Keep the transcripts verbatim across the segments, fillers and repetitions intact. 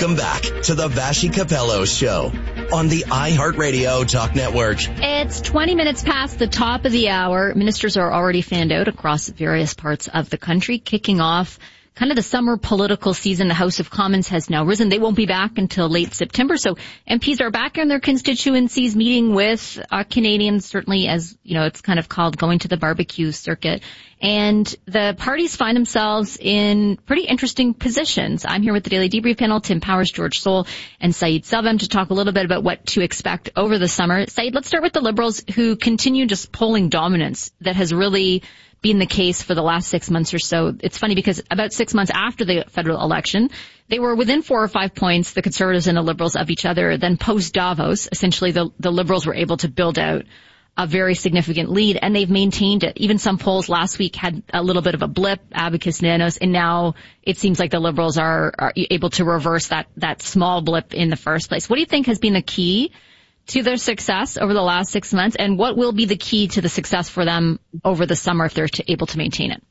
Welcome back to the Vassy Capello Show on the iHeartRadio Talk Network. It's twenty minutes past the top of the hour. Ministers are already fanned out across various parts of the country, kicking off kind of the summer political season. The House of Commons has now risen. They won't be back until late September. So M Ps are back in their constituencies meeting with uh, Canadians, certainly as, you know, it's kind of called going to the barbecue circuit. And the parties find themselves in pretty interesting positions. I'm here with the Daily Debrief panel, Tim Powers, George Soul, and Saeed Selvem to talk a little bit about what to expect over the summer. Saeed, let's start with the Liberals, who continue just polling dominance that has really been the case for the last six months or so. It's funny because about six months after the federal election, they were within four or five points, the Conservatives and the Liberals, of each other. Then post Davos, essentially the, the Liberals were able to build out a very significant lead, and they've maintained it. Even some polls last week had a little bit of a blip, Abacus Nanos, and now it seems like the Liberals are, are able to reverse that, that small blip in the first place. What do you think has been the key to their success over the last six months, and what will be the key to the success for them over the summer if they're to, able to maintain it?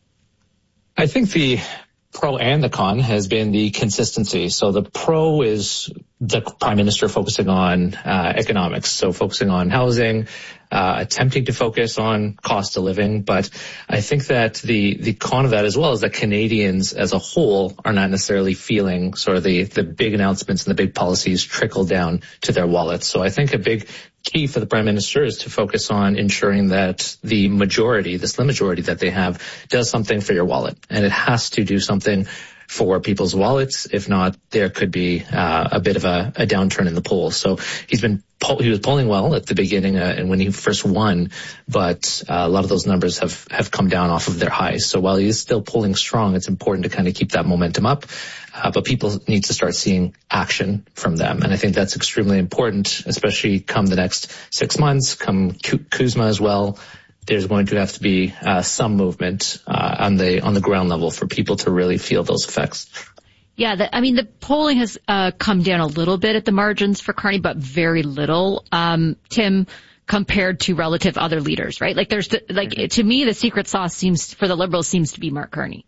I think the pro and the con has been the consistency. So the pro is the Prime Minister focusing on uh, economics, so focusing on housing, uh, attempting to focus on cost of living. But I think that the, the con of that as well is that Canadians as a whole are not necessarily feeling sort of the, the big announcements and the big policies trickle down to their wallets. So I think a big key for the Prime Minister is to focus on ensuring that the majority, the slim majority that they have, does something for your wallet. And it has to do something for people's wallets. If not, there could be uh, a bit of a, a downturn in the polls. So he's been he was polling well at the beginning uh, and when he first won, but uh, a lot of those numbers have have come down off of their highs. So while he is still polling strong, it's important to kind of keep that momentum up. Uh, but people need to start seeing action from them, and I think that's extremely important, especially come the next six months, come Kuzma as well. There's going to have to be uh, some movement uh, on the on the ground level for people to really feel those effects. Yeah, the, I mean, the polling has uh, come down a little bit at the margins for Carney, but very little, um, Tim, compared to relative other leaders, right? Like, there's the, like mm-hmm. to me, the secret sauce seems for the Liberals seems to be Mark Carney.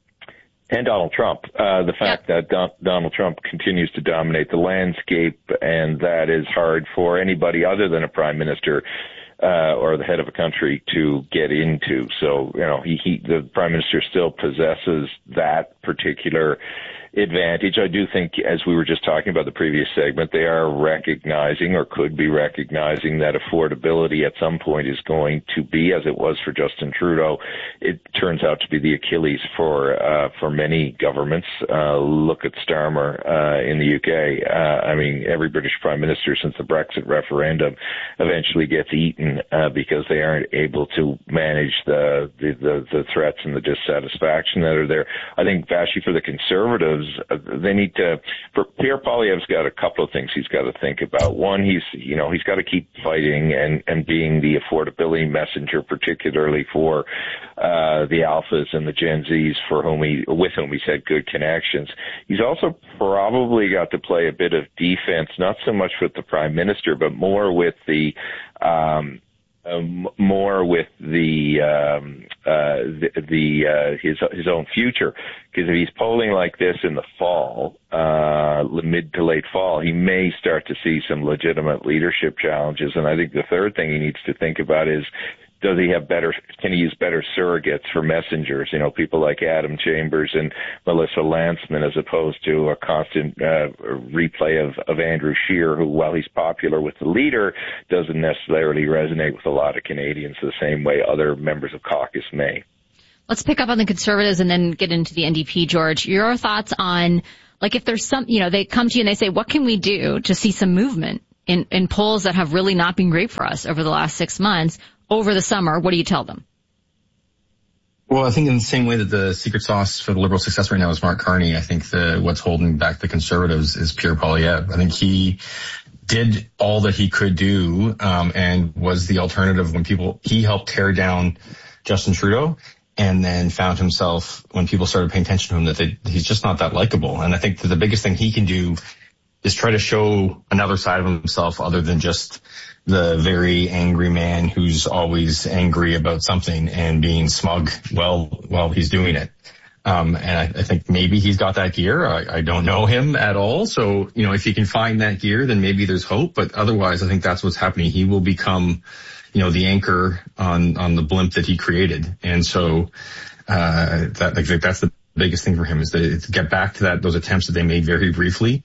And Donald Trump. Uh, the fact yeah. that Don- Donald Trump continues to dominate the landscape, and that is hard for anybody other than a prime minister uh, or the head of a country to get into. So, you know, he, he the prime minister still possesses that particular advantage. I do think, as we were just talking about the previous segment, they are recognizing or could be recognizing that affordability at some point is going to be, as it was for Justin Trudeau, it turns out to be the Achilles for uh, for many governments. Uh, look at Starmer uh, in the U K. Uh, I mean, every British Prime Minister since the Brexit referendum eventually gets eaten uh, because they aren't able to manage the, the, the, the threats and the dissatisfaction that are there. I think, Vassy, for the Conservatives, they need to, for Pierre Poilievre's got a couple of things he's got to think about. One, he's, you know, he's got to keep fighting and, and being the affordability messenger, particularly for, uh, the alphas and the Gen Zs for whom he, with whom he's had good connections. He's also probably got to play a bit of defense, not so much with the Prime Minister, but more with the, um, Um, more with the um, uh, the, the uh, his his own future, because if he's polling like this in the fall, uh, mid to late fall, he may start to see some legitimate leadership challenges. And I think the third thing he needs to think about is, does he have better, can he use better surrogates for messengers, you know, people like Adam Chambers and Melissa Lantsman, as opposed to a constant uh, replay of, of Andrew Scheer, who, while he's popular with the leader, doesn't necessarily resonate with a lot of Canadians the same way other members of caucus may. Let's pick up on the Conservatives and then get into the N D P, George. Your thoughts on, like, if there's some, you know, they come to you and they say, what can we do to see some movement in, in polls that have really not been great for us over the last six months? Over the summer, what do you tell them? Well, I think in the same way that the secret sauce for the Liberal success right now is Mark Carney, I think the what's holding back the Conservatives is Pierre Poilievre. I think he did all that he could do, um, and was the alternative when people, he helped tear down Justin Trudeau, and then found himself, when people started paying attention to him, that they, he's just not that likable. And I think that the biggest thing he can do is try to show another side of himself other than just the very angry man who's always angry about something and being smug while while he's doing it. Um, and I, I think maybe he's got that gear. I, I don't know him at all. So, you know, if he can find that gear, then maybe there's hope. But otherwise, I think that's what's happening. He will become, you know, the anchor on, on the blimp that he created. And so, uh, that, like, that's the biggest thing for him is to, to get back to that, those attempts that they made very briefly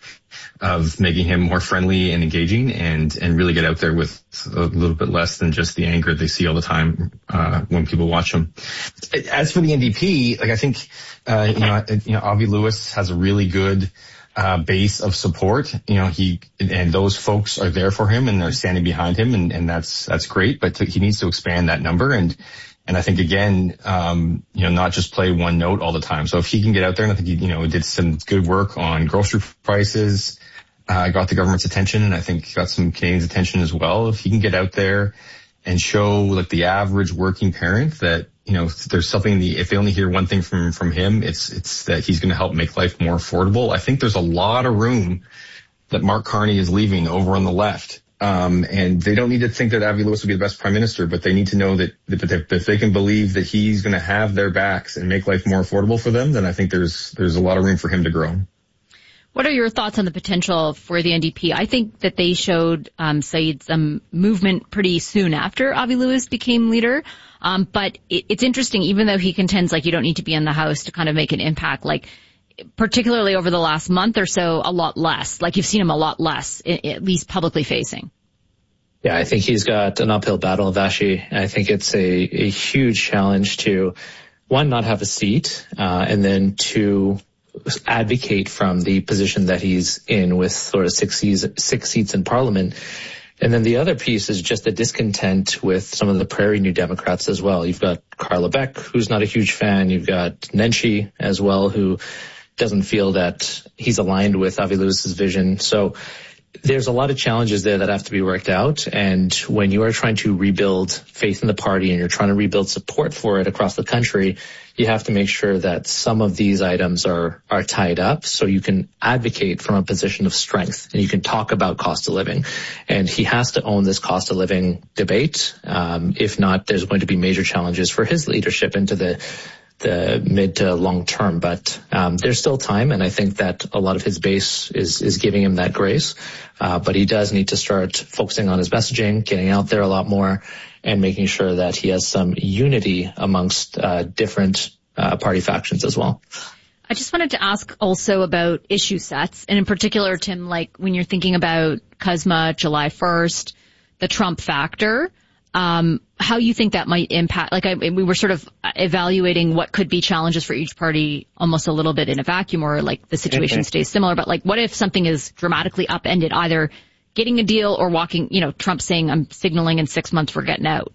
of making him more friendly and engaging and, and really get out there with a little bit less than just the anger they see all the time, uh, when people watch him. As for the N D P, like I think, uh, you know, you know, Avi Lewis has a really good, uh, base of support. You know, he, and those folks are there for him and they're standing behind him and, and that's, that's great, but he needs to expand that number and, And I think, again, um, you know, not just play one note all the time. So if he can get out there, and I think he, you know, did some good work on grocery prices, uh, got the government's attention, and I think got some Canadians' attention as well. If he can get out there and show, like, the average working parent that, you know, there's something, in the, if they only hear one thing from, from him, it's, it's that he's going to help make life more affordable. I think there's a lot of room that Mark Carney is leaving over on the left. Um, and they don't need to think that Avi Lewis will be the best prime minister, but they need to know that, that if they can believe that he's going to have their backs and make life more affordable for them, then I think there's there's a lot of room for him to grow. What are your thoughts on the potential for the N D P? I think that they showed, um, Saeed, some movement pretty soon after Avi Lewis became leader. Um, but it, it's interesting, even though he contends like you don't need to be in the House to kind of make an impact, like particularly over the last month or so, a lot less. Like you've seen him a lot less, at least publicly facing. Yeah, I think he's got an uphill battle, Vashi. I think it's a, a huge challenge to, one, not have a seat, uh, and then two, advocate from the position that he's in with sort of six seats, six seats in Parliament. And then the other piece is just the discontent with some of the Prairie New Democrats as well. You've got Carla Beck, who's not a huge fan. You've got Nenshi as well, who doesn't feel that he's aligned with Avi Lewis's vision. So there's a lot of challenges there that have to be worked out. And when you are trying to rebuild faith in the party and you're trying to rebuild support for it across the country, you have to make sure that some of these items are, are tied up so you can advocate from a position of strength and you can talk about cost of living. And he has to own this cost of living debate. Um, if not, there's going to be major challenges for his leadership into the the mid to long term, but um, there's still time, and I think that a lot of his base is is giving him that grace. Uh, but he does need to start focusing on his messaging, getting out there a lot more, and making sure that he has some unity amongst uh, different uh, party factions as well. I just wanted to ask also about issue sets, and in particular, Tim, like when you're thinking about C U S M A, July first, the Trump factor, um, how you think that might impact, like I, we were sort of evaluating what could be challenges for each party almost a little bit in a vacuum, or like the situation mm-hmm. stays similar, but like what if something is dramatically upended, either getting a deal or walking, you know, Trump saying I'm signaling in six months we're getting out?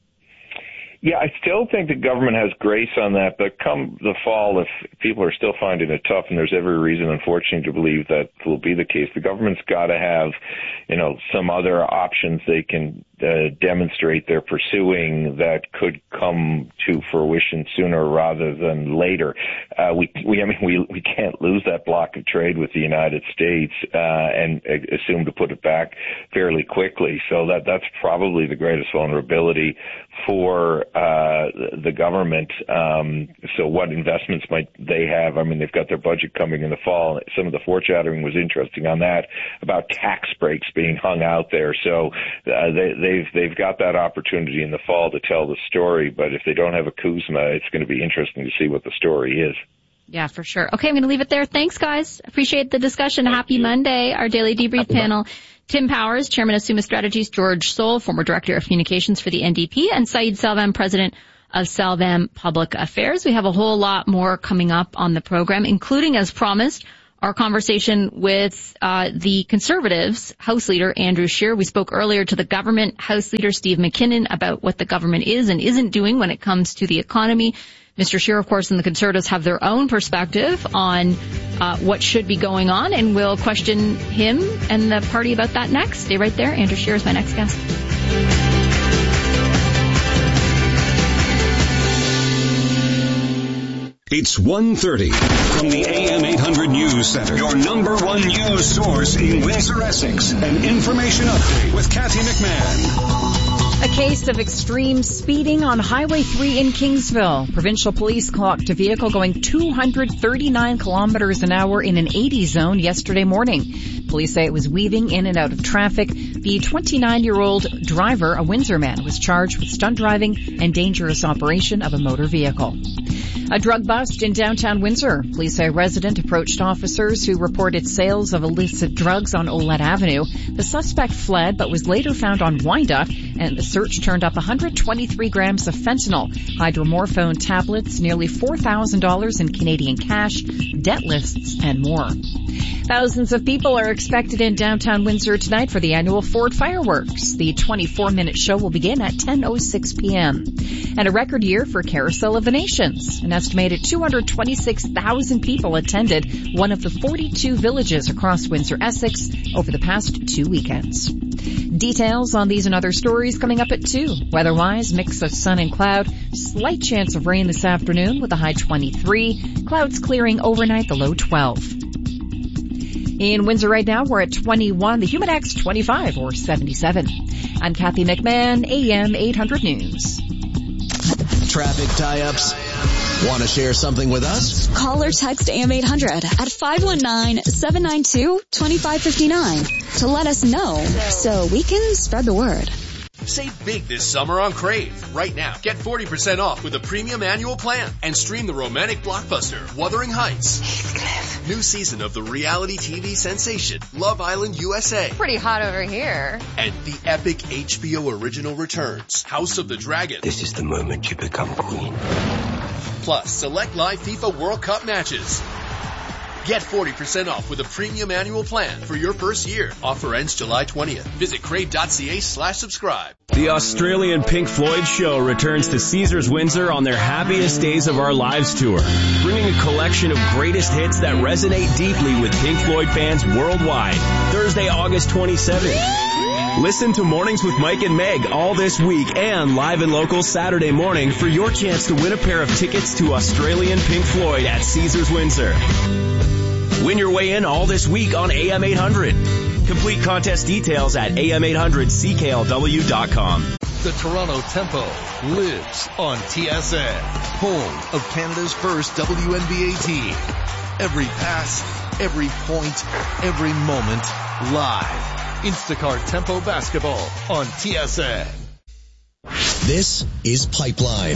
Yeah, I still think the government has grace on that, but come the fall, if people are still finding it tough, and there's every reason, unfortunately, to believe that will be the case, the government's got to have, you know, some other options they can uh, demonstrate they're pursuing that could come to fruition sooner rather than later. Uh, we, we, I mean, we, we can't lose that block of trade with the United States uh, and uh, assume to put it back fairly quickly. So that that's probably the greatest vulnerability for uh the government. Um so what investments might they have? I mean, they've got their budget coming in the fall. Some of the forechattering was interesting on that about tax breaks being hung out there. So uh, they, they've they've got that opportunity in the fall to tell the story. But if they don't have a C U S M A, it's going to be interesting to see what the story is. Yeah, for sure. Okay, I'm going to leave it there. Thanks, guys. Appreciate the discussion. Thank Happy you. Monday. Our daily debrief Happy panel. Monday. Tim Powers, Chairman of Summa Strategies, George Soul, former Director of Communications for the N D P, and Saeed Salvam, President of Salvam Public Affairs. We have a whole lot more coming up on the program, including, as promised, our conversation with uh the Conservatives House Leader Andrew Scheer. We spoke earlier to the Government House Leader Steve McKinnon about what the government is and isn't doing when it comes to the economy. Mister Scheer, of course, and the Conservatives have their own perspective on uh what should be going on, and we'll question him and the party about that next. Stay right there. Andrew Scheer is my next guest. It's one thirty from the A M eight hundred News Center, your number one news source in Windsor, Essex. An information update with Kathy McMahon. A case of extreme speeding on Highway three in Kingsville. Provincial police clocked a vehicle going two hundred thirty-nine kilometers an hour in an eighty zone yesterday morning. Police say it was weaving in and out of traffic. The twenty-nine-year-old driver, a Windsor man, was charged with stunt driving and dangerous operation of a motor vehicle. A drug bust in downtown Windsor. Police say a resident approached officers who reported sales of illicit drugs on Olette Avenue. The suspect fled but was later found on Wyandotte, and the search turned up one hundred twenty-three grams of fentanyl, hydromorphone tablets, nearly four thousand dollars in Canadian cash, debt lists, and more. Thousands of people are expected in downtown Windsor tonight for the annual Ford Fireworks. The twenty-four minute show will begin at ten oh six p.m. And a record year for Carousel of the Nations. An estimated two hundred twenty-six thousand people attended one of the forty-two villages across Windsor, Essex over the past two weekends. Details on these and other stories coming up at two. Weather-wise, mix of sun and cloud. Slight chance of rain this afternoon with a high twenty-three. Clouds clearing overnight, the low twelve. In Windsor right now, we're at twenty-one. The Humidex twenty-five or seventy-seven. I'm Kathy McMahon, A M eight hundred News. Traffic tie-ups? Want to share something with us? Call or text A M eight hundred at five one nine, seven nine two, two five five nine to let us know so we can spread the word. Save big this summer on Crave. Right now, get forty percent off with a premium annual plan and stream the romantic blockbuster Wuthering Heights. Heathcliff. New season of the reality T V sensation Love Island U S A. Pretty hot over here. And the epic H B O original returns House of the Dragon. This is the moment you become queen. Plus, select live FIFA World Cup matches. Get forty percent off with a premium annual plan for your first year. Offer ends July twentieth. Visit crave.ca slash subscribe. The Australian Pink Floyd show returns to Caesars Windsor on their Happiest Days of Our Lives tour, bringing a collection of greatest hits that resonate deeply with Pink Floyd fans worldwide. Thursday, August twenty-seventh. Listen to Mornings with Mike and Meg all this week and live and local Saturday morning for your chance to win a pair of tickets to Australian Pink Floyd at Caesars Windsor. Win your way in all this week on A M eight hundred. Complete contest details at A M eight hundred C K L W dot com. The Toronto Tempo lives on T S N, home of Canada's first W N B A team. Every pass, every point, every moment, live. Instacart Tempo Basketball on T S N. This is Pipeline.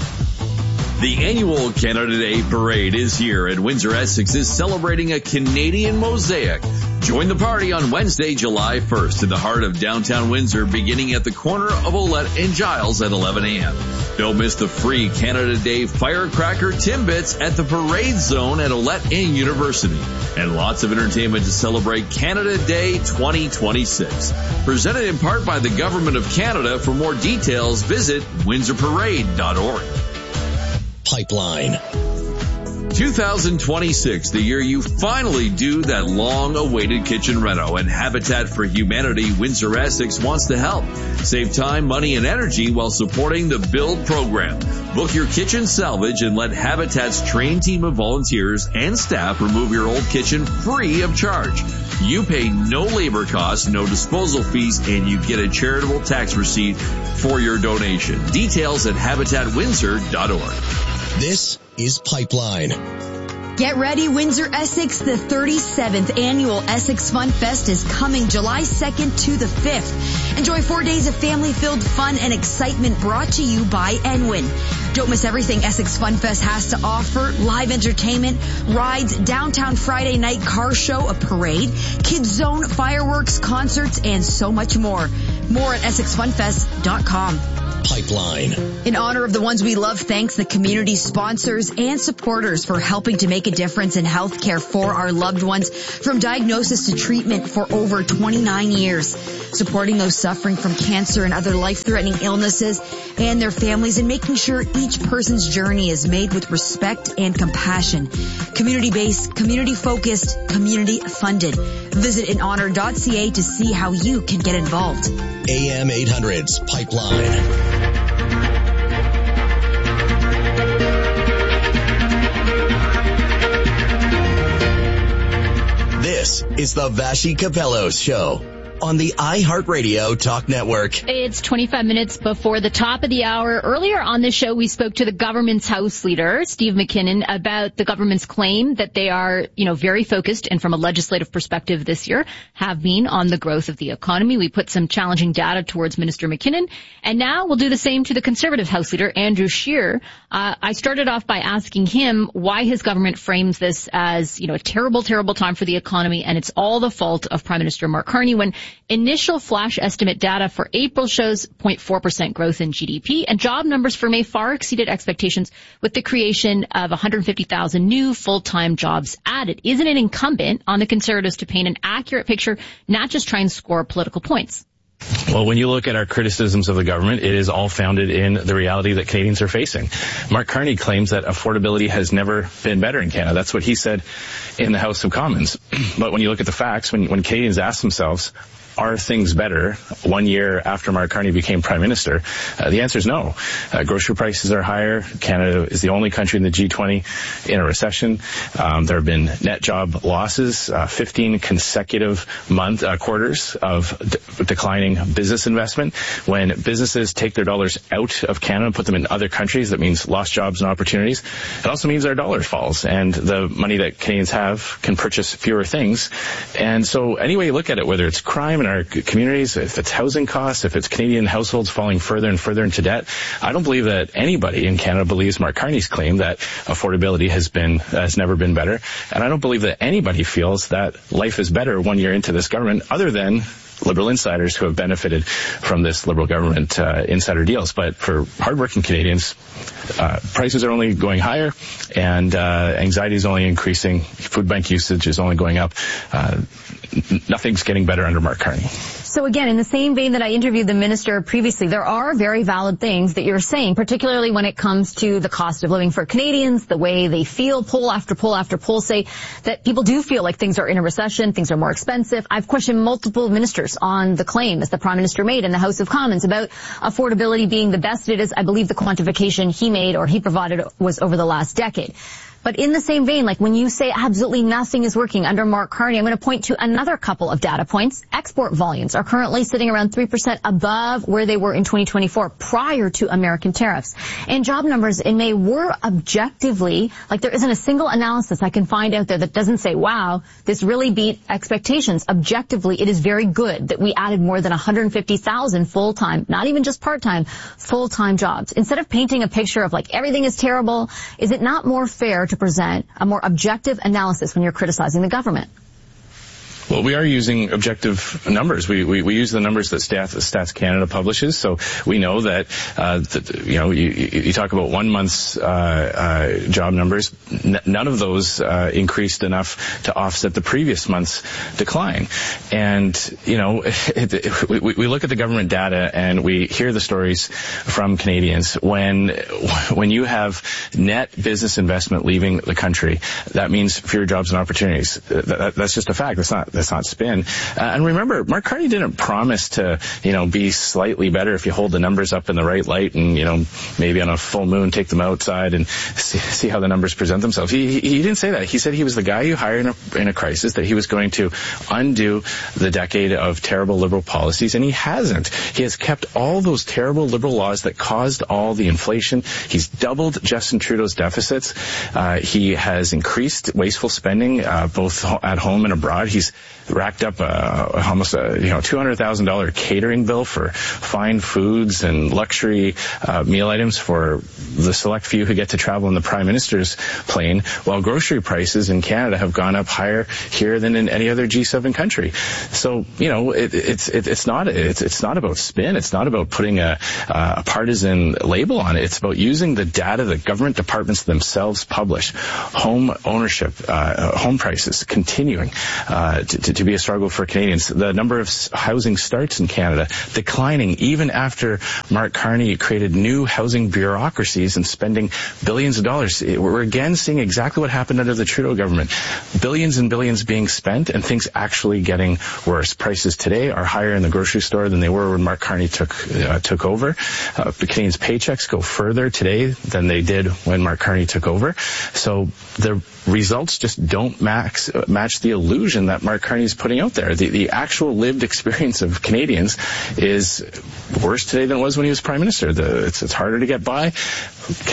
The annual Canada Day Parade is here, and Windsor Essex is celebrating a Canadian mosaic. Join the party on Wednesday, July first in the heart of downtown Windsor, beginning at the corner of Olette and Giles at eleven a.m. Don't miss the free Canada Day Firecracker Timbits at the Parade Zone at Olette and University. And lots of entertainment to celebrate Canada Day twenty twenty-six. Presented in part by the Government of Canada. For more details, visit windsor parade dot org. Pipeline. two thousand twenty-six, the year you finally do that long-awaited kitchen reno, and Habitat for Humanity Windsor Essex wants to help. Save time, money, and energy while supporting the BUILD program. Book your kitchen salvage and let Habitat's trained team of volunteers and staff remove your old kitchen free of charge. You pay no labor costs, no disposal fees, and you get a charitable tax receipt for your donation. Details at habitat windsor dot org. This is Pipeline. Get ready, Windsor Essex. The thirty-seventh annual Essex Fun Fest is coming July second to the fifth. Enjoy four days of family-filled fun and excitement brought to you by Enwin. Don't miss everything Essex Fun Fest has to offer. Live entertainment, rides, downtown Friday night car show, a parade, kids zone, fireworks, concerts, and so much more. More at essex fun fest dot com. Pipeline. In honor of the ones we love, thanks the community sponsors and supporters for helping to make a difference in healthcare for our loved ones, from diagnosis to treatment for over twenty-nine years. Supporting those suffering from cancer and other life-threatening illnesses and their families, and making sure each person's journey is made with respect and compassion. Community-based, community-focused, community-funded. Visit in honor dot c a to see how you can get involved. A M eight hundred's Pipeline. This is the Vashi Capello Show on the iHeartRadio Talk Network. It's twenty-five minutes before the top of the hour. Earlier on the show, we spoke to the government's House Leader, Steve McKinnon, about the government's claim that they are, you know, very focused and from a legislative perspective this year have been on the growth of the economy. We put some challenging data towards Minister McKinnon, and now we'll do the same to the Conservative House Leader, Andrew Scheer. Uh, I started off by asking him why his government frames this as, you know, a terrible, terrible time for the economy, and it's all the fault of Prime Minister Mark Carney, when initial flash estimate data for April shows zero point four percent growth in G D P, and job numbers for May far exceeded expectations with the creation of one hundred fifty thousand new full-time jobs added. Isn't it incumbent on the Conservatives to paint an accurate picture, not just try and score political points? Well, when you look at our criticisms of the government, it is all founded in the reality that Canadians are facing. Mark Carney claims that affordability has never been better in Canada. That's what he said in the House of Commons. But when you look at the facts, when, when Canadians ask themselves, are things better one year after Mark Carney became Prime Minister? Uh, the answer is no. Uh, grocery prices are higher. Canada is the only country in the G twenty in a recession. Um, there have been net job losses, uh, fifteen consecutive month uh, quarters of de- declining business investment. When businesses take their dollars out of Canada and put them in other countries, that means lost jobs and opportunities. It also means our dollar falls, and the money that Canadians have can purchase fewer things. And so any way you look at it, whether it's crime in our communities, if it's housing costs, if it's Canadian households falling further and further into debt, I don't believe that anybody in Canada believes Mark Carney's claim that affordability has been has never been better. And I don't believe that anybody feels that life is better one year into this government, other than Liberal insiders who have benefited from this Liberal government uh, insider deals. But for hardworking Canadians, uh, prices are only going higher, and uh, anxiety is only increasing. Food bank usage is only going up. Uh, nothing's getting better under Mark Carney. So again, in the same vein that I interviewed the minister previously, there are very valid things that you're saying, particularly when it comes to the cost of living for Canadians, the way they feel. Poll after poll after poll say that people do feel like things are in a recession, things are more expensive. I've questioned multiple ministers on the claim that the Prime Minister made in the House of Commons about affordability being the best it is. I believe the quantification he made or he provided was over the last decade. But in the same vein, like when you say absolutely nothing is working under Mark Carney, I'm going to point to another couple of data points. Export volumes are currently sitting around three percent above where they were in twenty twenty-four prior to American tariffs. And job numbers in May were objectively, like there isn't a single analysis I can find out there that doesn't say, wow, this really beat expectations. Objectively, it is very good that we added more than one hundred fifty thousand full-time, not even just part-time, full-time jobs. Instead of painting a picture of like everything is terrible, is it not more fair to present a more objective analysis when you're criticizing the government? Well, we are using objective numbers. We, we, we use the numbers that Stats, Stats Canada publishes. So we know that, uh, that you know, you, you talk about one month's, uh, uh, job numbers. N- none of those, uh, increased enough to offset the previous month's decline. And, you know, it, it, we, we look at the government data and we hear the stories from Canadians. When, when you have net business investment leaving the country, that means fewer jobs and opportunities. That, that, that's just a fact. That's not, That's not spin. Uh, and remember, Mark Carney didn't promise to, you know, be slightly better if you hold the numbers up in the right light and, you know, maybe on a full moon take them outside and see, see how the numbers present themselves. He, he he didn't say that. He said he was the guy you hire in a, in a crisis, that he was going to undo the decade of terrible Liberal policies, and he hasn't. He has kept all those terrible Liberal laws that caused all the inflation. He's doubled Justin Trudeau's deficits. Uh, he has increased wasteful spending, uh, both at home and abroad. He's racked up uh, almost a you know two hundred thousand dollars catering bill for fine foods and luxury uh, meal items for the select few who get to travel in the Prime Minister's plane, while grocery prices in Canada have gone up higher here than in any other G seven country. So, you know, it, it's it, it's not it's it's not about spin. It's not about putting a, a partisan label on it. It's about using the data that government departments themselves publish. Home ownership, uh, home prices continuing uh, to, to, to be a struggle for Canadians. The number of housing starts in Canada declining even after Mark Carney created new housing bureaucracies and spending billions of dollars. We're again seeing exactly what happened under the Trudeau government. Billions and billions being spent and things actually getting worse. Prices today are higher in the grocery store than they were when Mark Carney took uh, took over. Uh, the Canadians' paychecks go further today than they did when Mark Carney took over. So the results just don't max, uh, match the illusion that Mark Carney Carney's putting out there. The, the actual lived experience of Canadians is worse today than it was when he was Prime Minister. The, it's, it's harder to get by.